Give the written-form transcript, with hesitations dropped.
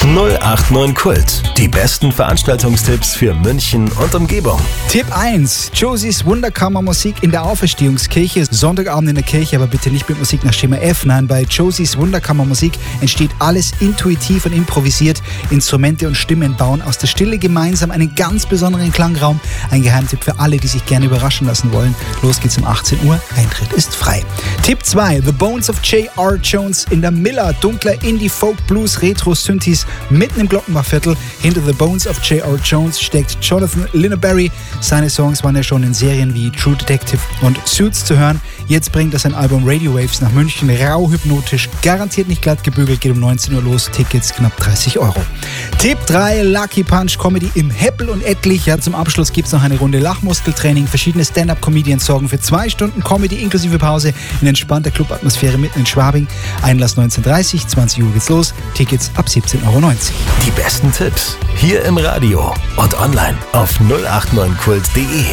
089 Kult. Die besten Veranstaltungstipps für München und Umgebung. Tipp 1. Josies Wunderkammermusik in der Auferstehungskirche. Sonntagabend in der Kirche, aber bitte nicht mit Musik nach Schema F. Nein, bei Josies Wunderkammermusik entsteht alles intuitiv und improvisiert. Instrumente und Stimmen bauen aus der Stille gemeinsam einen ganz besonderen Klangraum. Ein Geheimtipp für alle, die sich gerne überraschen lassen wollen. Los geht's um 18 Uhr. Eintritt ist frei. Tipp 2. The Bones of J.R. Jones in der Miller. Dunkler Indie, Folk, Blues, Retro, Synthes mitten im Glockenbachviertel. Hinter The Bones of J.R. Jones steckt Jonathan Lineberry. Seine Songs waren ja schon in Serien wie True Detective und Suits zu hören. Jetzt bringt er sein Album Radio Waves nach München. Rau, hypnotisch, garantiert nicht glatt gebügelt. Geht um 19 Uhr los. Tickets knapp 30 €. Tipp 3. Lucky Punch Comedy im Heppel und Etlich. Ja, zum Abschluss gibt es noch eine Runde Lachmuskeltraining. Verschiedene Stand-Up-Comedians sorgen für 2 Stunden Comedy inklusive Pause in entspannter Clubatmosphäre mitten in Schwabing. Einlass 19:30 20 Uhr geht's los. Tickets ab 17,90 €. Die besten Tipps hier im Radio und online auf 089kult.de.